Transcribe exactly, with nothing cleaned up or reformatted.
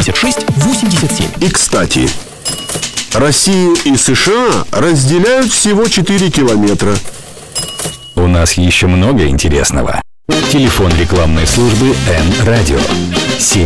восемьдесят шесть восемьдесят семь. И, кстати, Россию и США разделяют всего четыре километра. У нас еще много интересного. Телефон рекламной службы Н-Радио.